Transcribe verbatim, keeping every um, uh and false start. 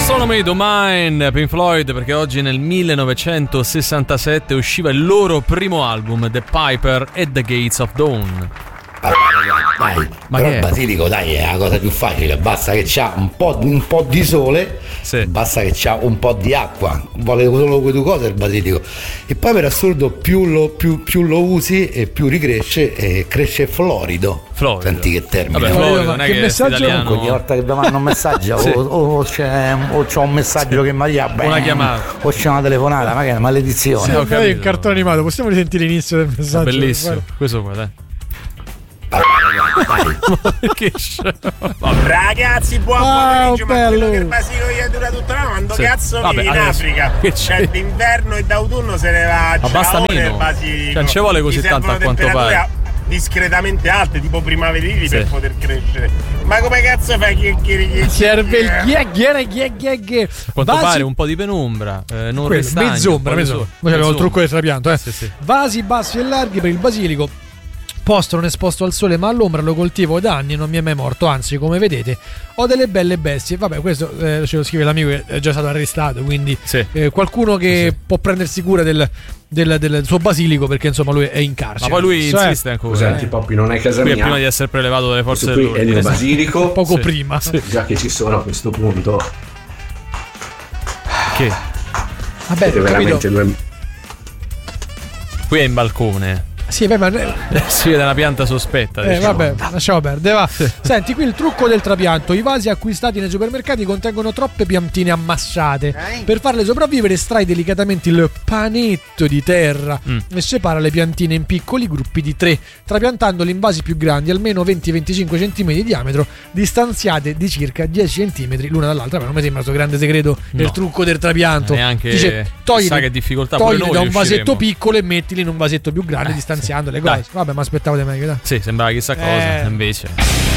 Astronomy Domain, Pink Floyd, perché oggi nel millenovecentosessantasette usciva il loro primo album, The Piper at the Gates of Dawn. Dai, ma però che il basilico dai è la cosa più facile, basta che c'ha un po', un po' di sole, sì. Basta che c'ha un po' di acqua, vuole solo quelle due cose il basilico. E poi per assurdo più lo, più, più lo usi e più ricresce e cresce florido. Florido. Senti che termine. Vabbè, Florido, non è che che messaggio italiano... Ogni volta che mi fanno un messaggio Sì. o, o, c'è, o c'ho un messaggio sì. che mi arriva beh, una chiamata o c'è una telefonata, ma che è una maledizione. Sì, ho Sì, un cartone animato, possiamo risentire l'inizio del messaggio? Bellissimo, questo qua, dai. Che ragazzi, buon ah, pomeriggio. Ma quello che il basilico gli dura tutta la quando sì. cazzo Vabbè, vivi in adesso, Africa? Cioè d'inverno e d'autunno se ne va a ma basta meno, basilico. Cioè, non ci vuole così tanto a quanto pare. Discretamente alte, tipo primaverili, sì. per poter crescere. Ma come cazzo fai che che serve il ghieghiere ghieghieghe? A quanto Vasi... pare un po' di penombra, eh, non Quello, restagno, mezz'ombra, mezz'ombra. Noi abbiamo il trucco del trapianto, eh. Sì, sì. Vasi bassi e larghi per il basilico. Posto non esposto al sole ma all'ombra, lo coltivo da anni e non mi è mai morto, anzi come vedete ho delle belle bestie. Vabbè, questo eh, ce lo scrive l'amico che è già stato arrestato, quindi sì. eh, qualcuno che sì. può prendersi cura del, del, del suo basilico, perché insomma lui è in carcere. Ma poi lui cioè, insiste ancora. Senti, Poppi, non è casa qui mia. Prima di essere prelevato dalle forze questo qui è il mio basilico. Poco sì. prima sì. Già che ci sono a questo punto, che vabbè, veramente due... qui è in balcone. Sì, beh, ma... si vede una pianta sospetta. Eh, diciamo. vabbè, lasciamo perdere. Va. Senti, qui il trucco del trapianto. I vasi acquistati nei supermercati contengono troppe piantine ammassate. Per farle sopravvivere, estrai delicatamente il panetto di terra mm. e separa le piantine in piccoli gruppi di tre, trapiantandole in vasi più grandi, almeno venti venticinque centimetri di diametro, distanziate di circa dieci centimetri l'una dall'altra. Ma non mi sembra questo grande segreto no. del trucco del trapianto. Neanche dice, togli che difficoltà togli noi da un vasetto riusciremo. piccolo e mettili in un vasetto più grande, eh, distanziando sì. le cose. Dai. Vabbè, ma aspettavo di meglio. Dai. Sì, sembrava chissà cosa, eh. invece.